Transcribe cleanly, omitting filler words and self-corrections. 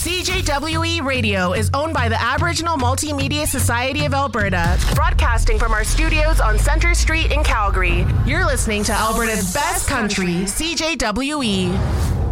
CJWE Radio is owned by the Aboriginal Multimedia Society of Alberta, broadcasting from our studios on Centre Street in Calgary. You're listening to Alberta's best country, CJWE.